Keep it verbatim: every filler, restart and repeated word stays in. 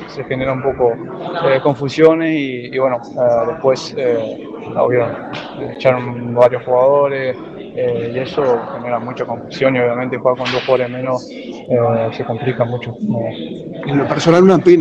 se genera un poco eh, confusiones y, y bueno, eh, después, eh, obvio, echaron varios jugadores eh, y eso genera mucha confusión y obviamente jugar con dos jugadores menos eh, se complica mucho. Eh, En lo personal, una pena.